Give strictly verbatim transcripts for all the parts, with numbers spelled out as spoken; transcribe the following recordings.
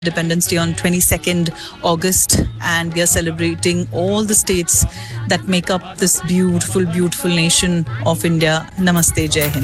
Independence Day on twenty-second August, and we are celebrating all the states that make up this beautiful, beautiful nation of India. Namaste, Jai Hind.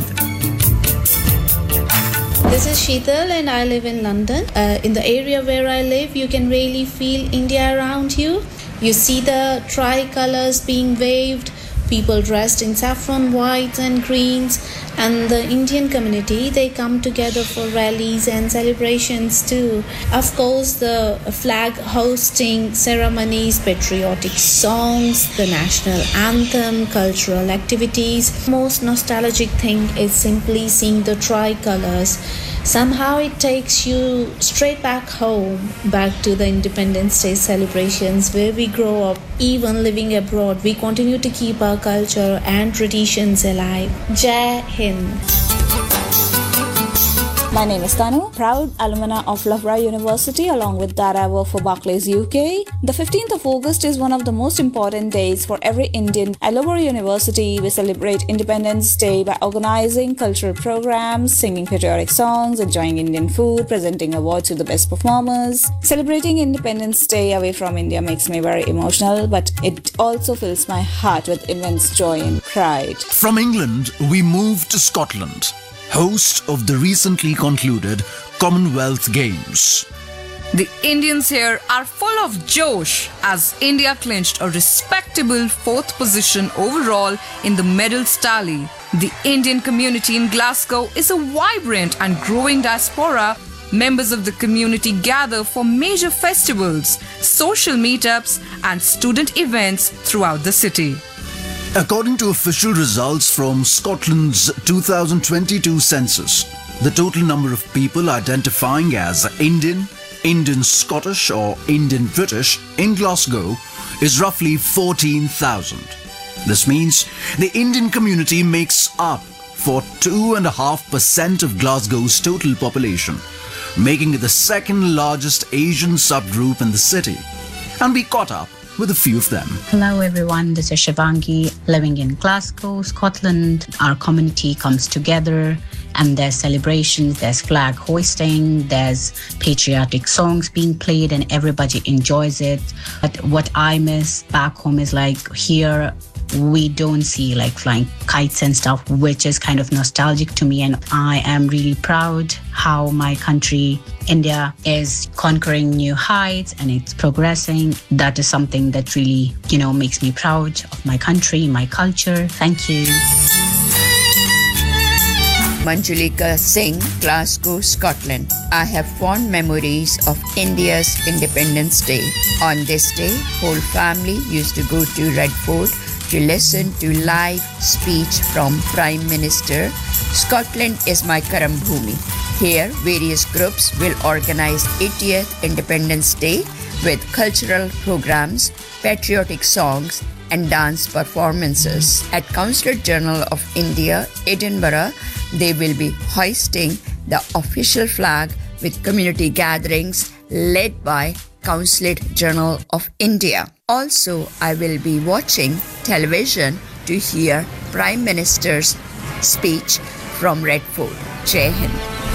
This is Sheetal and I live in London. Uh, in the area where I live, you can really feel India around you. You see the tricolors being waved, people dressed in saffron whites and greens, and the Indian community, they come together for rallies and celebrations too. Of course, the flag hosting ceremonies, patriotic songs, the national anthem, cultural activities. Most nostalgic thing is simply seeing the tricolors. Somehow it takes you straight back home, back to the Independence Day celebrations where we grow up. Even living abroad, we continue to keep our culture and traditions alive. Jai Hind. My name is Tanu, proud alumna of Loughborough University. Along with that, I work for Barclays U K. The fifteenth of August is one of the most important days for every Indian. At Loughborough University, we celebrate Independence Day by organizing cultural programs, singing patriotic songs, enjoying Indian food, presenting awards to the best performers. Celebrating Independence Day away from India makes me very emotional, but it also fills my heart with immense joy and pride. From England, we move to Scotland, host of the recently concluded Commonwealth Games. The Indians here are full of josh as India clinched a respectable fourth position overall in the medals tally. The Indian community in Glasgow is a vibrant and growing diaspora. Members of the community gather for major festivals, social meetups, and student events throughout the city. According to official results from Scotland's two thousand twenty-two census, the total number of people identifying as Indian, Indian Scottish or Indian British in Glasgow is roughly fourteen thousand. This means the Indian community makes up for two point five percent of Glasgow's total population, making it the second largest Asian subgroup in the city. And we caught up with a few of them. Hello everyone, this is Shivangi, living in Glasgow, Scotland. Our community comes together and there's celebrations, there's flag hoisting, there's patriotic songs being played and everybody enjoys it. But what I miss back home is like here, we don't see like flying kites and stuff, which is kind of nostalgic to me. And I am really proud how my country, India, is conquering new heights and it's progressing. That is something that really, you know, makes me proud of my country, my culture. Thank you. Manjulika Singh, Glasgow, Scotland. I have fond memories of India's Independence Day. On this day, whole family used to go to Red Fort to listen to live speech from Prime Minister. Scotland is my Karam Bhumi. Here, various groups will organize eightieth Independence Day with cultural programs, patriotic songs, and dance performances. At Consulate General of India, Edinburgh, they will be hoisting the official flag with community gatherings led by Consulate General of India. Also, I will be watching television to hear Prime Minister's speech from Red Fort. Jai Hind.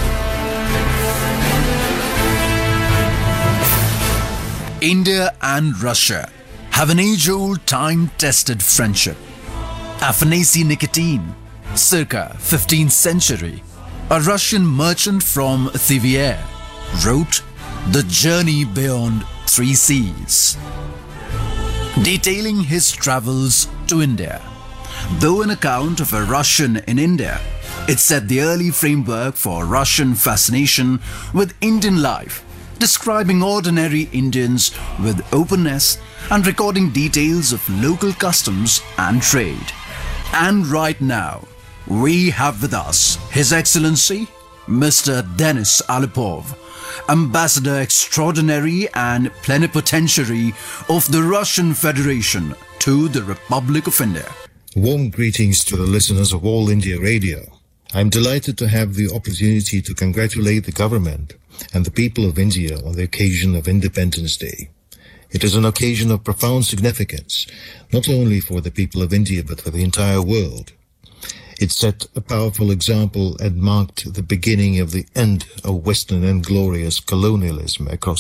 India and Russia have an age-old, time-tested friendship. Afanasy Nikitin, circa fifteenth century, a Russian merchant from Tver, wrote The Journey Beyond Three Seas, detailing his travels to India. Though an account of a Russian in India, it set the early framework for Russian fascination with Indian life, describing ordinary Indians with openness and recording details of local customs and trade. And right now, we have with us His Excellency, Mister Denis Alipov, Ambassador Extraordinary and Plenipotentiary of the Russian Federation to the Republic of India. Warm greetings to the listeners of All India Radio. I'm delighted to have the opportunity to congratulate the government and the people of India on the occasion of Independence Day. It is an occasion of profound significance, not only for the people of India but for the entire world. It set a powerful example and marked the beginning of the end of Western inglorious colonialism across